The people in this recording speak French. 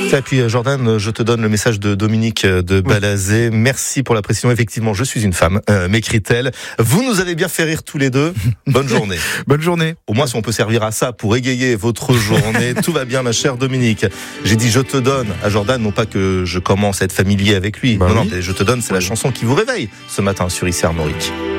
Et puis Jordan, je te donne le message de Dominique de Balazé. Merci pour la précision. Effectivement, je suis une femme, m'écrit-elle. Vous nous avez bien fait rire tous les deux. Bonne journée. Bonne journée. Au moins, si on peut servir à ça pour égayer votre journée, tout va bien, ma chère Dominique. J'ai dit je te donne à Jordan, non pas que je commence à être familier avec lui. Non, je te donne, c'est la chanson qui vous réveille ce matin sur ICR Armorique.